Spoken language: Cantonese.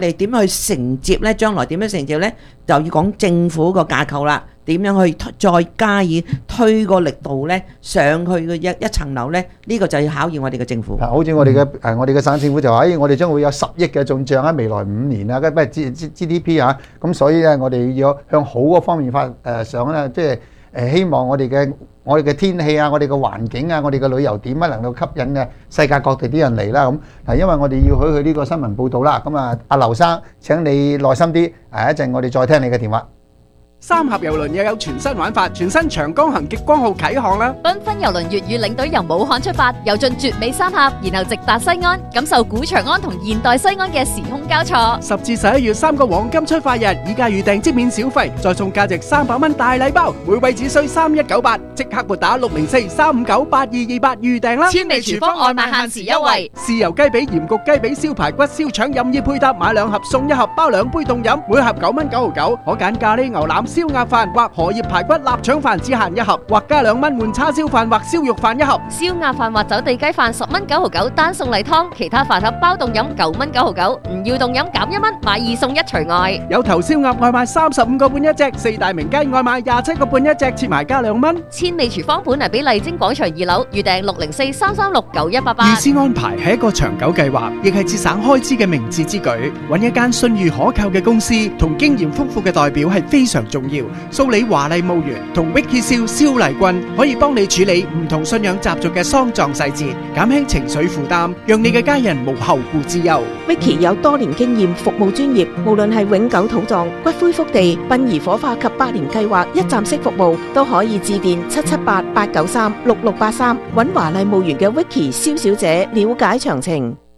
你點樣去承接呢？將來點樣承接呢？就要講政府個架構啦。點樣去再加以推個力度呢？上去嘅一層樓呢？呢個就要考驗我哋嘅政府。 好似我哋嘅省政府就話，我哋將會有10億嘅進帳喺未來5年啦，不係 GDP 啊。咁所以咧，我哋要向好嗰方面上咧，即係希望我哋嘅天氣啊，我哋嘅環境啊，我哋嘅旅遊點啊，能夠吸引嘅世界各地啲人嚟啦。咁嗱，因為我哋要去呢個新聞報導啦。咁啊，阿劉生，請你耐心啲，一陣我哋再聽你嘅電話。 三峽郵輪又有全新玩法，全新長江行極光號啟航啦！ 繽紛郵輪粵語領隊由武漢出發，遊進絕美三峽，然後直達西安，感受古長安同現代西安嘅時空交錯。 10至11月3個黃金出發日，以價預訂即免小費，再送價值300蚊大禮包，每位只需3198，即刻撥打604-359-8228預訂啦！ 千味廚房外賣限時優惠， 豉油雞髀、鹽焗雞髀、燒排骨、燒腸任意配搭，買2盒送1盒，包2杯凍飲，每盒9蚊9毫9，可揀咖喱牛腩、燒鴨飯或荷葉排骨臘腸飯只限1盒，或加2蚊換叉燒飯或燒肉飯1盒。 燒鴨飯或走地雞飯10蚊9毫9，單送例湯，其他飯盒包凍飲9蚊9毫9，唔要凍飲減1蚊，買2送1除外。 有頭燒鴨外賣35個半一隻，四大名雞外賣27個半一隻，切埋加2蚊。 千味廚房本嚟俾麗晶廣場2樓，預訂604-336-9188。 預先安排係一個長久計劃，亦係節省開支嘅明智之舉。揾一間信譽可靠嘅公司同經驗豐富嘅代表係非常重要。蘇里華麗墓園同 Vicky 蕭麗君可以幫你處理唔同信仰習俗嘅喪葬細節，減輕情緒負擔，讓你嘅家人無後顧之憂。 Vicky 有多年經驗，服務專業，無論係永久土葬、骨灰福地、殯儀火化及百年計劃一站式服務，都可以致電778-893-6683，揾華麗墓園嘅 Vicky 蕭小姐了解詳情。